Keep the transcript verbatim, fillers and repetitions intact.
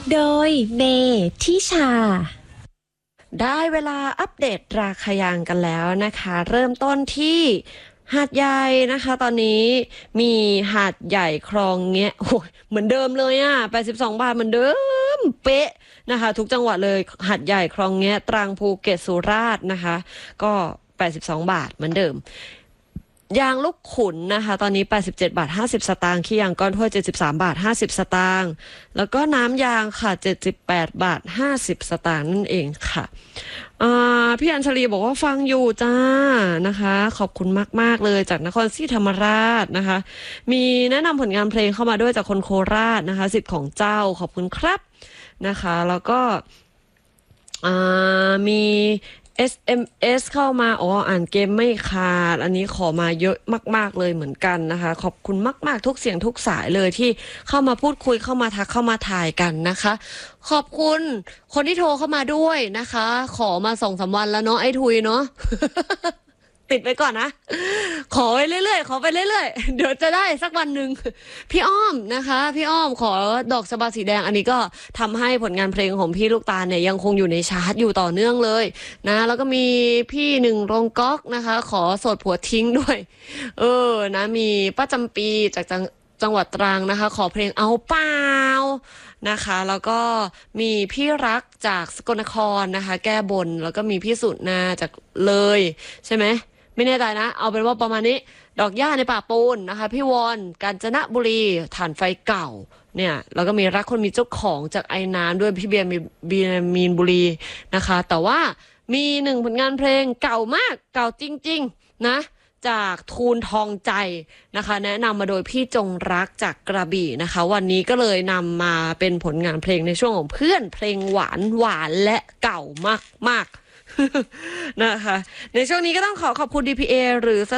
โดยเมทิชาได้เวลาอัปเดตราคายางกันแล้วนะคะ เริ่มต้นที่หาดใหญ่นะคะ ตอนนี้มีหาดใหญ่คลองเงี้ยโอ้ยเหมือนเดิมเลยอ่ะแปดสิบสองบาทเหมือนเดิมเป๊ะนะคะทุกจังหวัดเลยหาดใหญ่คลองเงี้ยตรังภูเก็ตสุราษฎร์นะคะก็แปดสิบสองบาทเหมือนเดิมยางลูกขุนนะคะตอนนี้แปดสิบเจ็ดบาทห้าสิบสตางค์ขี้ยางก้อนถ้วยเจ็ดสิบสามบาทห้าสิบสตางค์แล้วก็น้ำยางค่ะเจ็ดสิบแปดบาทห้าสิบสตางค์นั่นเองค่ะอ่าพี่อัญชลีบอกว่าฟังอยู่จ้านะคะขอบคุณมากๆเลยจากนครศรีธรรมราชนะคะมีแนะนำผลงานเพลงเข้ามาด้วยจากคนโคราชนะคะสิทธิ์ของเจ้าขอบคุณครับนะคะแล้วก็อ่ามี เอส เอ็ม เอส เข้ามาอ๋ออ่านเกมไม่ขาดอันนี้ขอมาเยอะมากๆเลยเหมือนกันนะคะขอบคุณมากๆทุกเสียงทุกสายเลยที่เข้ามาพูดคุยเข้ามาทักเข้ามาถ่ายกันนะคะขอบคุณคนที่โทรเข้ามาด้วยนะคะขอมาสองสามวันแล้วเนาะไอ้ทุยเนาะ ติดไปก่อนนะขอไปเรื่อยๆขอไปเรื่อยๆเดี๋ยวจะได้สักวันหนึ่งพี่อ้อมนะคะพี่อ้อมขอดอกสบาสีแดงอันนี้ก็ทำให้ผลงานเพลงของพี่ลูกตาลเนี่ยยังคงอยู่ในชาร์ตอยู่ต่อเนื่องเลยนะแล้วก็มีพี่หนึ่งโรงก๊อกนะคะขอโสดผัวทิ้งด้วยเออนะมีป้าจำปีจากจังจังหวัดตรังนะคะขอเพลงเอาเปล่านะคะแล้วก็มีพี่รักจากสกลนครนะคะแก้บนแล้วก็มีพี่สุนาจากเลยใช่ไหมไม่แน่ใจนะเอาเป็นว่าประมาณนี้ดอกหญ้าในป่าปูนนะคะพี่วอนกาญจนบุรีถ่านไฟเก่าเนี่ยแล้วก็มีรักคนมีเจ้าของจากไอ้น้ำด้วยพี่เบียร์มีเบียร์มีนบุรีนะคะแต่ว่ามีหนึ่งผลงานเพลงเก่ามากเก่าจริงๆนะจากทูลทองใจนะคะแนะนำมาโดยพี่จงรักจากกระบี่นะคะวันนี้ก็เลยนำมาเป็นผลงานเพลงในช่วงของเพื่อนเพลงหวานหวานและเก่ามากๆนะคะในช่วงนี้ก็ต้องขอขอบคุณ ดี พี เอ หรือ